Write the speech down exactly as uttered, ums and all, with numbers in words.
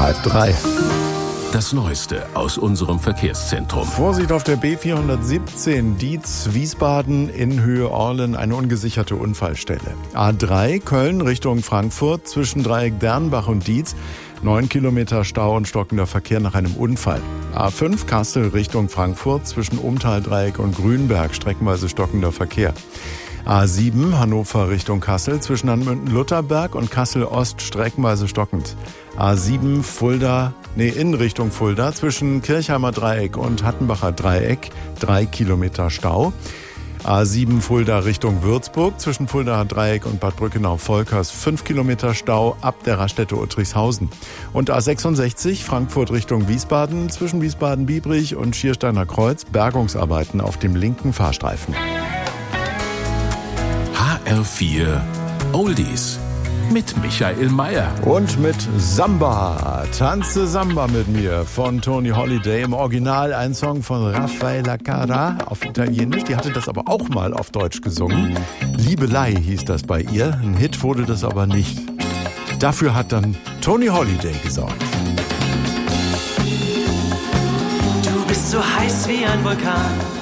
halb drei. Das Neueste aus unserem Verkehrszentrum. Vorsicht auf der B vierhundertsiebzehn Dietz-Wiesbaden in Höhe Orlen, eine ungesicherte Unfallstelle. A drei Köln Richtung Frankfurt zwischen Dreieck Dernbach und Dietz. Neun Kilometer Stau und stockender Verkehr nach einem Unfall. A fünf Kassel Richtung Frankfurt zwischen Umtaldreieck und Grünberg, streckenweise stockender Verkehr. A sieben Hannover Richtung Kassel zwischen Hanmünden-Lutherberg und Kassel-Ost streckenweise stockend. A sieben Fulda, nee, in Richtung Fulda zwischen Kirchheimer Dreieck und Hattenbacher Dreieck, drei Kilometer Stau. A sieben Fulda Richtung Würzburg zwischen Fuldaer Dreieck und Bad Brückenau-Volkers, fünf Kilometer Stau ab der Raststätte Uttrichshausen. Und A sechsundsechzig Frankfurt Richtung Wiesbaden zwischen Wiesbaden-Biebrich und Schiersteiner Kreuz, Bergungsarbeiten auf dem linken Fahrstreifen. H R vier Oldies mit Michael Mayer. Und mit Samba. Tanze Samba mit mir von Tony Holiday. Im Original ein Song von Raffaella Carrà auf Italienisch. Die hatte das aber auch mal auf Deutsch gesungen. Liebelei hieß das bei ihr. Ein Hit wurde das aber nicht. Dafür hat dann Tony Holiday gesorgt. Du bist so heiß wie ein Vulkan.